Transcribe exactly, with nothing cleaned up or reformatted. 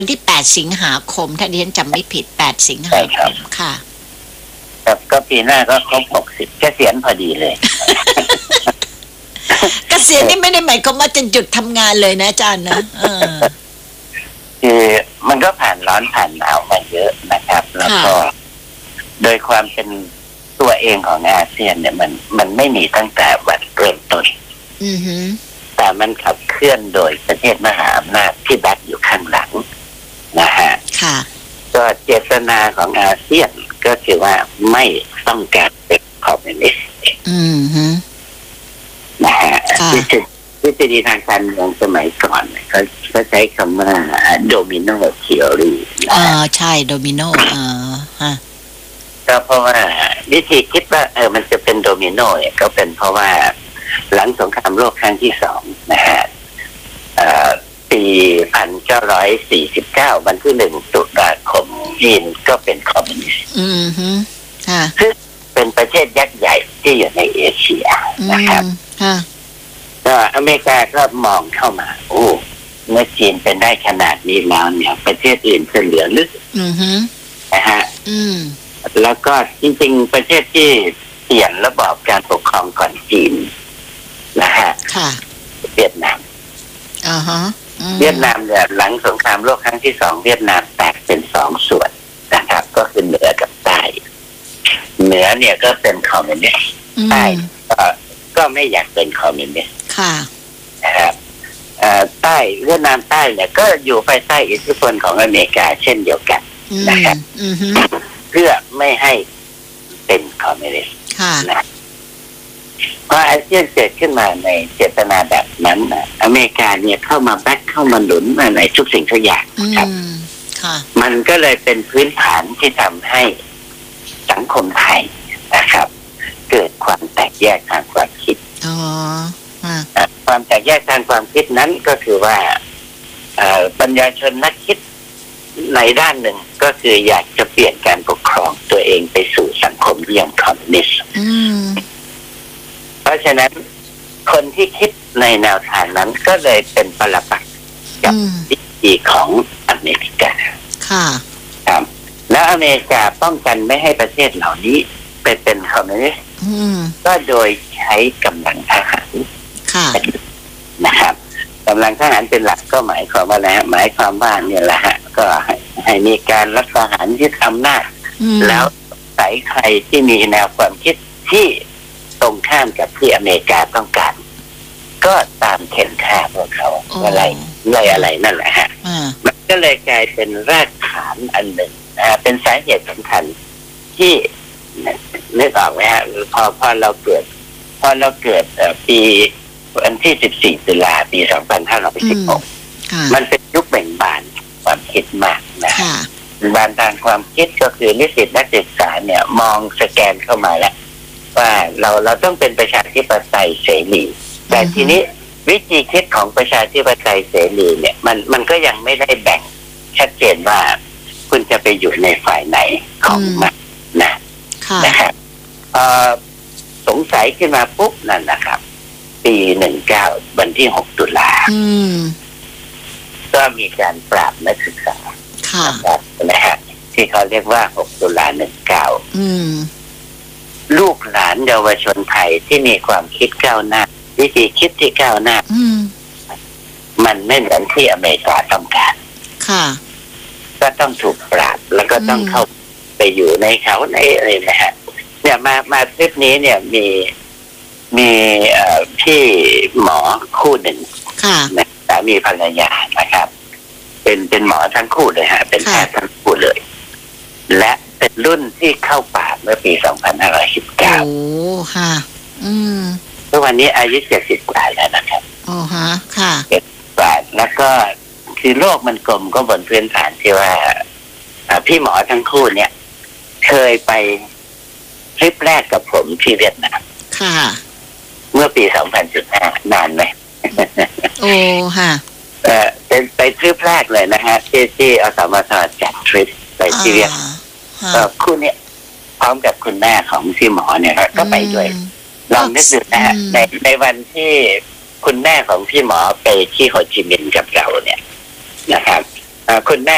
ที่แปดสิงหาคมถ้าดิฉันจำไม่ผิดแปดสิงหาคมค่ะครับก็ปีหน้าก็ครบหกสิบเกษียณพอดีเลยเกษียณนี่ไม่ได้หมายความว่าจะหยุดทำงานเลยนะอาจารย์นะเออคือมันก็ผ่านร้อนผ่านหนาวมาเยอะนะครับแล้วก็โดยความเป็นตัวเองของอาเซียนเนี่ยมันมันไม่มีตั้งแต่วันเริ่มต้นอือฮึแต่มันขับเคลื่อนโดยประเทศมหาอำนาจที่แบ็คอยู่ข้างหลังนะฮะค่ะก็เจตนาของอาเซียนก็คือว่าไม่ต้องการเป็นคอมมิวนิสต์อือฮึนะฮะที่ทฤษฎีทางการเมืองสมัยก่อนเขาเขาใช้คำว่าโดมิโนเทอรีอ่าใช่โดมิโนอ่าฮะก็เพราะว่าวิธีคิดว่าเออมันจะเป็นโดมิโนเนี่ยก็เป็นเพราะว่าหลังสงครามโลกครั้งที่สองนะฮะปีพันเก้าร้อยสี่สิบเก้าวันที่หนึ่งตุลาคมจีนก็เป็นคอมมิวนิสต์อือฮึค่ะซึ่งเป็นประเทศยักษ์ใหญ่ที่อยู่ในเอเชียนะครับค่ะก็อเมริกาก็มองเข้ามาโอ้เมื่อจีนเป็นได้ขนาดนี้แล้วเนี่ยประเทศอื่นจะเหลือลึกอือฮึนะฮะอืมแล้วก็จริงๆประเทศที่เปลี่ยนระบอบการปกครองก่อนจีนนะฮะค่ะเวียดนามอ่าฮะเวียดนามเนี่ยหลังสงครามโลกครั้งที่สองเวียดนามแตกเป็นสองส่วนนะครับก็คือเหนือกับใต้เหนือเนี่ยก็เป็นคอมมิวนิสต์ใต้ก็ก็ไม่อยากเป็นคอมมิวนิสต์ค่ะนะครับใต้เวียดนามใต้เนี่ยก็อยู่ภายใต้อิทธิพลของอเมริกาเช่นเดียวกันนะครับเพื่อไม่ให้เป็นคอมมิวนิสต์นะพออาเซียนเกิดขึ้นมาในเจตนาแบบนั้นนะอเมริกาเนี่ยเข้ามาแบ็คเข้ามาหนุนมาในทุกสิ่งทุกอย่างครับมันก็เลยเป็นพื้นฐานที่ทำให้สังคมไทยนะครับเกิดความแตกแยกทางความคิดอ๋อความแตกแยกทางความคิดนั้นก็คือว่าปัญญาชนนักคิดในด้านหนึ่งก็คืออยากจะเปลี่ยนการปกครองตัวเองไปสู่สังคมที่ยังคอมมิวนิสต์เพราะฉะนั้นคนที่คิดในแนวทางนั้นก็เลยเป็นปรปักษ์กับวิธีของอเมริกาค่ะครับแล้วอเมริกาป้องกันไม่ให้ประเทศเหล่านี้ไปเป็นคอมมิวนิสต์ก็โดยใช้กำลังทหารนะครับกำลังทหารเป็นหลักก็หมายความว่าอะไรหมายความว่าเนี่ยแหละฮะก็ให้ให้มีการรัฐประหารยึดอำนาจแล้วใส่ใครที่มีแนวความคิดที่ตรงข้ามกับที่อเมริกาต้องการก็ตามเข็นฆ่าพวกเขาอะไรอะไรอะไรนั่นแหละฮะมันก็เลยกลายเป็นรากฐานอันหนึ่งนะเป็นสาเหตุสำคัญที่นึกออกไหมฮะพอพอเราเกิดพอเราเกิดปีวันที่สิบสี่ตุลาปีสองพันห้าร้อยสิบหกมันเป็นยุคแบ่งบานความคิดมากนะบานทางความคิดก็คือนิสิตนักศึกษาเนี่ยมองสแกนเข้ามาแล้วว่าเราเราต้องเป็นประชาธิปไตยเสรีแต่ทีนี้วิธีคิดของประชาธิปไตยเสรีเนี่ยมันมันก็ยังไม่ได้แบ่งชัดเจนว่าคุณจะไปอยู่ในฝ่ายไหนของมันนะนะครับสงสัยขึ้นมาปุ๊บนั่นนะครับปีหนึ่งเก้าวันที่หกตุลาก็มีการปราบนักศึกษานะฮะที่เขาเรียกว่าหกตุลาหนึ่งเก้าลูกหลานเยาวชนไทยที่มีความคิดก้าวหน้าวิธีคิดที่ก้าวหน้ามันไม่เหมือนที่อเมริกาต้องการก็ต้องถูกปราบแล้วก็ต้องเข้าไปอยู่ในเขาในอะไรนะฮะเนี่ยมามาคลิปนี้เนี่ยมีมีพี่หมอคู่หนึ่งนะสามีภรรยานะครับเป็นเป็นหมอทั้งคู่เลยฮะเป็นแพทย์ทั้งคู่เลยและเป็นรุ่นที่เข้าป่าเมื่อปีสองพันห้าร้อยสิบเก้าโอ้ค่ะอืมทุกวันนี้อายุเจ็ดสิบกว่าแล้วนะครับโอ้ฮะค่ะเจ็ดสิบกว่าแล้วก็คือโลกมันกลมก็บนพื้นฐานที่ว่าพี่หมอทั้งคู่เนี่ยเคยไปทริปแรกกับผมที่เวียดนามค่ะเมื่อปีสองพันสิบห้านานไหมโอ้ค่ะเออเป็นไปทริปแรกเลยนะฮะที่ที่อสมทจัดทริปไปที่เวียดนามคู่เนี้ยพร้อมกับคุณแม่ของพี่หมอเนี่ยก็ไปด้วยลองนึกดูนะฮะในในวันที่คุณแม่ของพี่หมอไปที่โฮจิมินห์กับเราเนี่ยนะครับคุณแม่